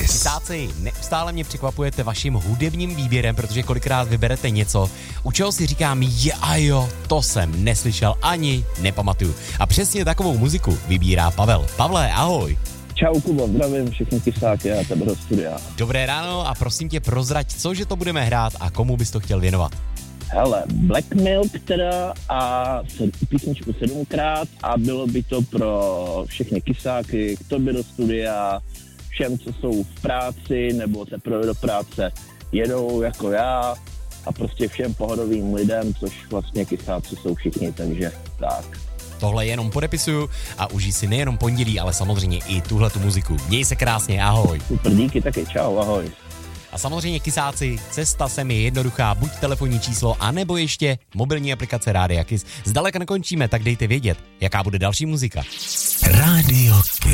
Kysáci, neustále mě překvapujete vaším hudebním výběrem, protože kolikrát vyberete něco, u čeho si říkám, jo, to jsem neslyšel ani nepamatuju. A přesně takovou muziku vybírá Pavel. Pavle, ahoj. Čau Kubo, zdravím všechny kysáky a tebe do studia. Dobré ráno a prosím tě prozrať, cože to budeme hrát a komu bys to chtěl věnovat. Hele, Black Milk teda a písničku 7krát a bylo by to pro všechny kysáky, k tobě do studia, všem, co jsou v práci nebo teprve do práce jedou jako já a prostě všem pohodovým lidem, což vlastně kysáci jsou všichni, takže tak. Tohle jenom podepisuju a užij si nejenom pondělí, ale samozřejmě i tuhletu muziku. Měj se krásně, ahoj. Super, díky taky, čau, ahoj. A samozřejmě kysáci, cesta sem je jednoduchá, buď telefonní číslo, anebo ještě mobilní aplikace Rádia Kiss. Zdaleka nekončíme, tak dejte vědět, jaká bude další muzika. Rádio Kiss.